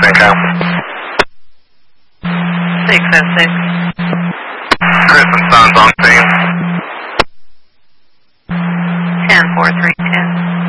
Echo. 606. Chris and Sons on scene. 10-4-3-10.